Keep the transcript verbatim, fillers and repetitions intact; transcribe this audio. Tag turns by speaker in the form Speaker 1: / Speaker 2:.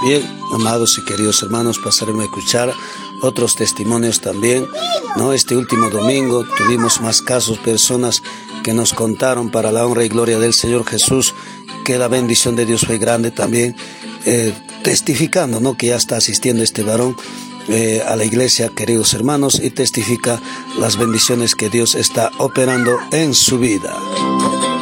Speaker 1: Bien, amados y queridos hermanos, pasaremos a escuchar otros testimonios también, ¿no? Este último domingo tuvimos más casos, personas que nos contaron para la honra y gloria del Señor Jesús, que la bendición de Dios fue grande también, eh, testificando, ¿no? Que ya está asistiendo este varón eh, a la iglesia, queridos hermanos, y testifica las bendiciones que Dios está operando en su vida.